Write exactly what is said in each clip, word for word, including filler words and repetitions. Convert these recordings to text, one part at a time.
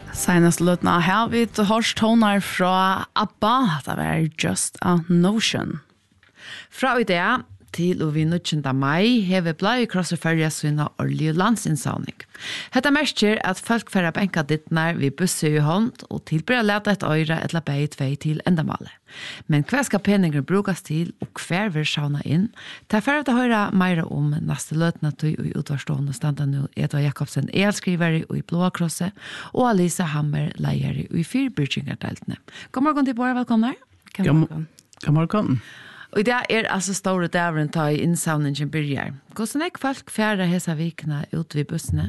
Senast lutna her vi hørst toner fra ABBA, det var Just a Notion. Fra i det til og vi nittonde mai hever blei krosser ferja sina årlige landsinnsamling. Hetta merker at folk færre benka dittnar vi busse i hånd og tilbyrja leta et øyre eller bei tvei til endamalet. Men hva skal peninger brukas til og hver vil sjåna inn? Det er ferdig å høre mer om neste løtene til i utvarstående standa nå Edvard Jakobsen, elskrivere i Blåa Krosset, og Alisa Hammer, leier i Fyrbyrkingardeltene. God morgen til Båre, velkommen her. God morgen. God morgen. Og det er altså store dævren ta i innsavningen begynner. Hvordan er folk færre hese vikene ut ved bussene?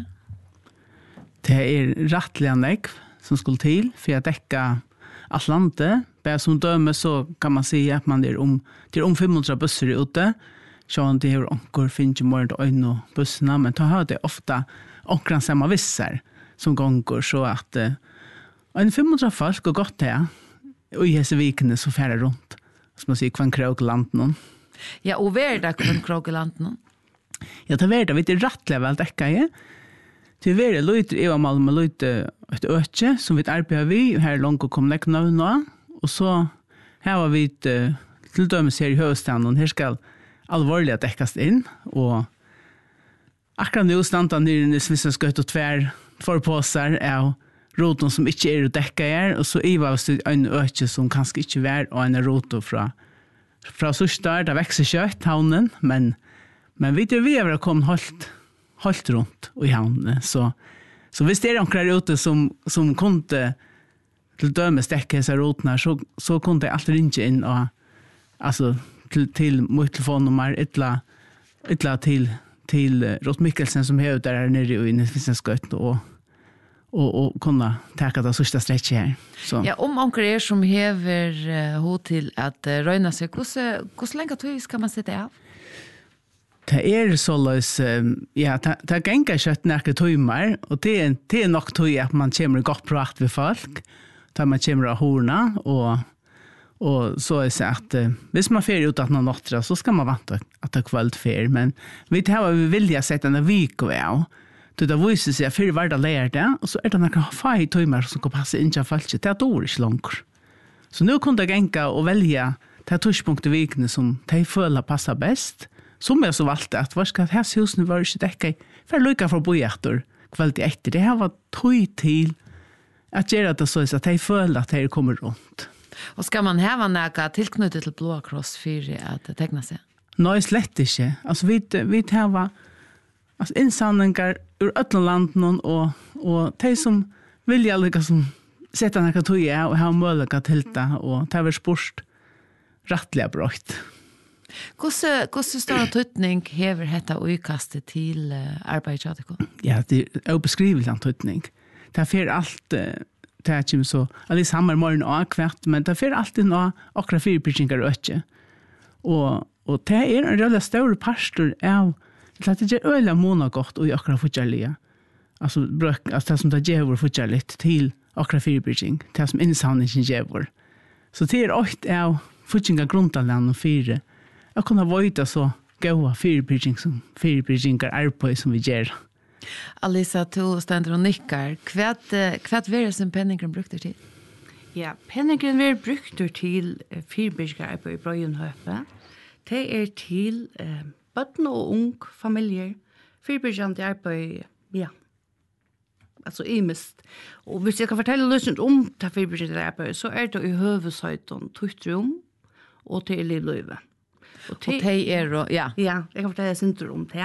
Det er rettelig nek som skulle til for å dekke alt landet. Bare som døme så kan man si at man er om, det er om fem hundre busser ute. Så det er onker finner ikke morgen til øynene og bussene, men da har det ofte onkeren samme visser som gonger, så at uh, en fem hundre folk går godt til, og i hese vikene så færre rundt. Som man sier, kvann krogeland noen. Ja, og hva er det kvann krogeland noen? Ja, det er det. Vi er rettelig vel dekka, ja. Det er det løyter i og mal med løyter et øtje, som vi arbeider vi, her er langt å komme deg nå nå. Og så her var vi uh, til dømes her i høyestanden, her skal alvorlig dekkast inn, og akkurat nå standa nere i Svissenskøtt og tver forpåser av roten som ikke er å dekke her, og så i var det en øke som kanskje ikke var, og en roten fra, fra Sørstar, det vekser kjøtt, havnen, men, men vi tror vi har kommet holdt, holdt rundt i havnen, så, så hvis det er noen roter som, som kunne til dømes dekke disse rotene, så, så kunne jeg alltid ringe inn, og, altså til, til mitt telefonnummer, etla, etla til, til Rott Mikkelsen, som er der nere i Nisvisenskøtt, og og og kunna ta det sista stretchet her. Så ja, om onkel er som hever uh, ho til at uh, røyna seg, hvordan hvordan lenge tøy skal man sitte av? Det er så løs, um, ja, det er genga kjøtt nærke tøymer, og det er, det er nok tøy at man kommer godt prat ved folk, da man kommer av horna, og, og så er det at uh, hvis man fer ut at noen nattra, så skal man vante at det er kveld fer, men vi tar vi vilja sette en vik og av, så det viser seg at før hverdag lærer det, og så er det noen fag tøymer som kan passe inn til folk. Det er dår ikke langt. Så nå kunne jeg genka og velge det tørspunktet vikene som de føler passer best. Som jeg så valgte at hva skal hese husene var ikke dekke for å lykke for å bo etter kveld etter. Det her var tøy til at gjøre det så at de føler at de kommer rundt. Og skal man heve noe tilknyttet til Blåa Kross for at det tegner seg? Nei, slett ikke. Altså, vi, vi har altså, innsamlinger ur ötlan landen og, og de som vilja liksom sette noe tog og ha mulighet til det, og det er spørst rettelig brøyt. Hvordan stor tøytning hever dette utkastet til uh, arbeidet? Ja, det er ubeskrivelig en tøytning. Det er for alt, uh, det er ikke så, alle sammen morgen og akkurat, men det er for alt inn og akkurat fire bygninger og ikke. Og, og det er en relativt større pastor av så det är öliga måna gott och akra futjarliga. Alltså brök alltså det som det ger futjarligt till akra fyrbridging, det som insamlingen ger. Så det är åt av futjinga grundaland och fyra. Jag kunna vojta så goa fyrbridging som fyrbridgingar är på som vi ger. Alisa, du ständer och nickar. Kvärt kvärt är som penningen brukar till? Ja, penningen är brukar till fyrbridgingar på i Brøyenhøpe. Det är till eh, bøtten og ung familier, fyrbyrjande arbeid, ja, altså imest. Og hvis jeg kan fortelle løsning om det fyrbyrjande arbeid, så er det i høvesøyten tuttrum og til i løyve. Og det er, ja. Ja, jeg kan fortelle sin om det.